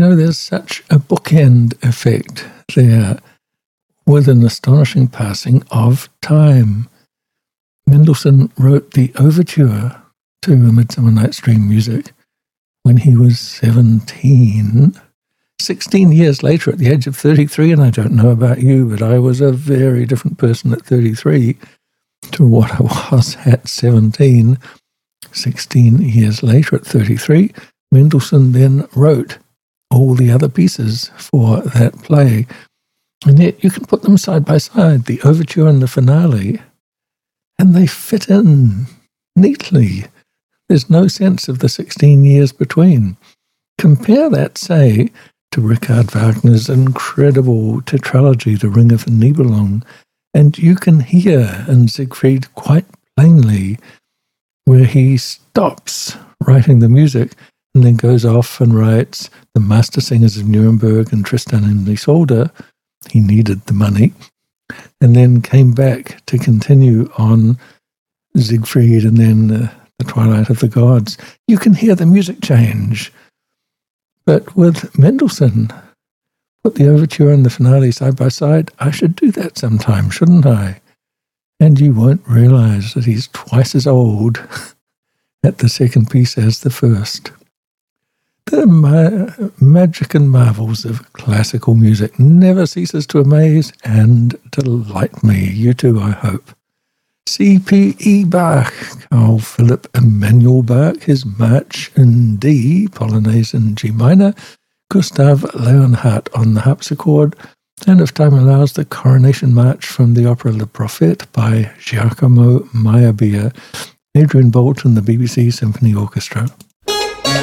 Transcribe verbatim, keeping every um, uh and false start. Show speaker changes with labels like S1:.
S1: know, there's such a bookend effect there with an astonishing passing of time. Mendelssohn wrote the overture to A Midsummer Night's Dream music when he was seventeen. sixteen years later, at the age of thirty-three, and I don't know about you, but I was a very different person at thirty-three to what I was at seventeen. sixteen years later, at thirty-three, Mendelssohn then wrote all the other pieces for that play. And yet you can put them side by side, the overture and the finale, and they fit in neatly. There's no sense of the sixteen years between. Compare that, say, to Richard Wagner's incredible tetralogy, The Ring of the Nibelung, and you can hear in Siegfried quite plainly where he stops writing the music and then goes off and writes The Master Singers of Nuremberg and Tristan and Isolde. He needed the money, and then came back to continue on Siegfried and then uh, The Twilight of the Gods. You can hear the music change. But with Mendelssohn, put the overture and the finale side by side. I should do that sometime, shouldn't I? And you won't realize that he's twice as old at the second piece as the first. The ma- magic and marvels of classical music never ceases to amaze and delight me. You too, I hope. C P E Bach, Carl Philipp Emanuel Bach, his March in D, Polonaise in G minor, Gustav Leonhardt on the harpsichord, and if time allows, the Coronation March from the opera Le Prophète by Giacomo Meyerbeer, Adrian Bolt and the B B C Symphony Orchestra.